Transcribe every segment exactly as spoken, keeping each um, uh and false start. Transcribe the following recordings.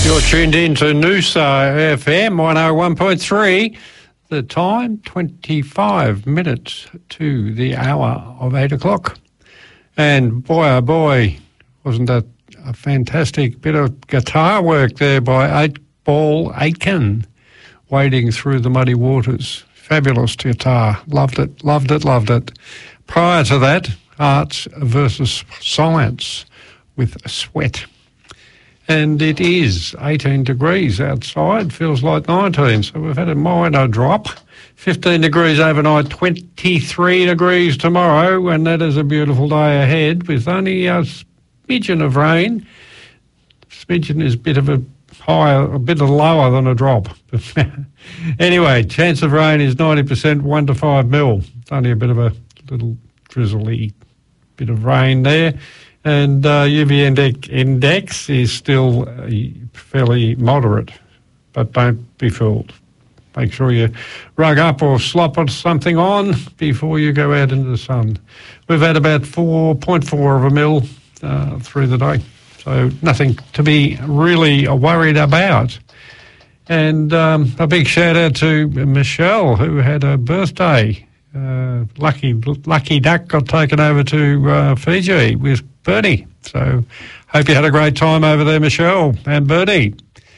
You're tuned in to Noosa F M one oh one point three. The time, twenty-five minutes to the hour of eight o'clock. And boy, oh boy, wasn't that a fantastic bit of guitar work there by Eight Ball Aitken, wading through the muddy waters. Fabulous guitar. Loved it, loved it, loved it. Prior to that, Arts versus Science with Sweat. And it is eighteen degrees outside, feels like nineteen, so we've had a minor drop. fifteen degrees overnight, twenty-three degrees tomorrow, and that is a beautiful day ahead with only a smidgen of rain. Smidgen is a bit of a higher, a bit of lower than a drop. Anyway, chance of rain is ninety percent, one to five mil. It's only a bit of a little drizzly bit of rain there. And uh, U V index, index is still uh, fairly moderate, but don't be fooled. Make sure you rug up or slop something on before you go out into the sun. We've had about four point four of a mil uh, through the day, so nothing to be really worried about. And um, a big shout out to Michelle, who had a birthday. Uh, lucky lucky duck got taken over to uh, Fiji with Bernie. So hope you had a great time over there, Michelle and Bernie.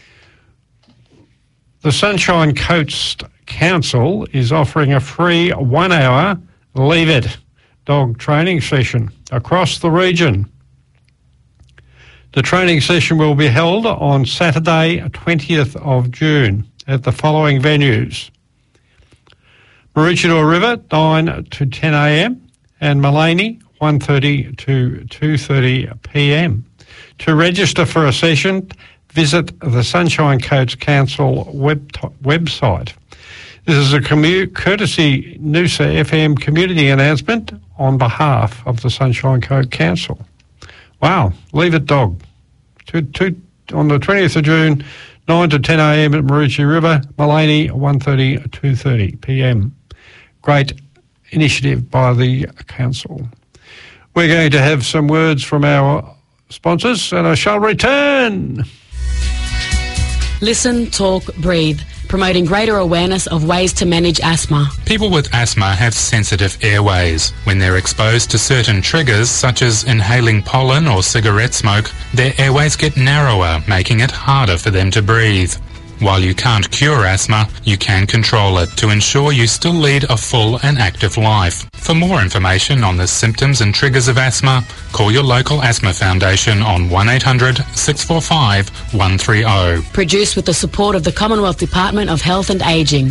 The Sunshine Coast Council is offering a free one-hour Leave It dog training session across the region. The training session will be held on Saturday, twentieth of June at the following venues: Maroochydore River, nine to ten a m, and Maleny, one thirty to two thirty p m. To register for a session, visit the Sunshine Coast Council web t- website. This is a commu- courtesy Noosa F M community announcement on behalf of the Sunshine Coast Council. Wow, Leave It Dog. Two, two, on the twentieth of June, nine to ten a m at Maroochydore River, Maleny, one thirty to two thirty p m. Great initiative by the council. We're going to have some words from our sponsors, and I shall return. Listen, talk, breathe. Promoting greater awareness of ways to manage asthma. People with asthma have sensitive airways. When they're exposed to certain triggers, such as inhaling pollen or cigarette smoke, their airways get narrower, making it harder for them to breathe. While you can't cure asthma, you can control it to ensure you still lead a full and active life. For more information on the symptoms and triggers of asthma, call your local asthma foundation on one eight hundred, six four five, one three zero. Produced with the support of the Commonwealth Department of Health and Ageing.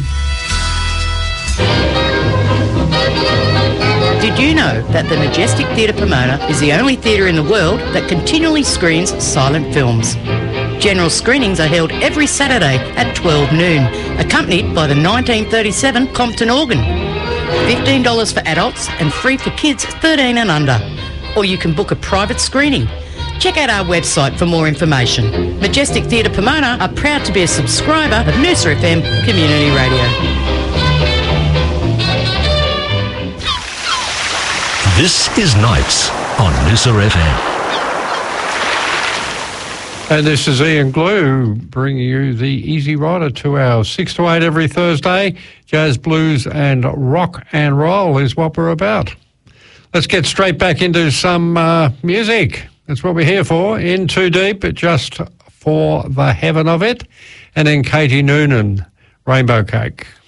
Did you know that the Majestic Theatre Pomona is the only theatre in the world that continually screens silent films? General screenings are held every Saturday at twelve noon, accompanied by the nineteen thirty-seven Compton organ. fifteen dollars for adults and free for kids thirteen and under. Or you can book a private screening. Check out our website for more information. Majestic Theatre Pomona are proud to be a subscriber of Noosa F M Community Radio. This is Nights on Noosa F M. And this is Ian Glue bringing you the Easy Rider, two hours, six to eight every Thursday. Jazz, blues and rock and roll is what we're about. Let's get straight back into some uh, music. That's what we're here for. In Too Deep, just for the heaven of it. And then Katie Noonan, Rainbow Cake.